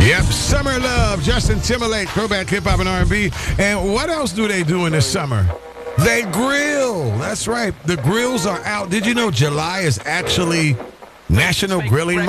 Yep, Summer Love, Justin Timberlake, throwback hip-hop and R&B. And what else do they do in the summer? They grill. That's right. The grills are out. Did you know July is actually National Grilling Month?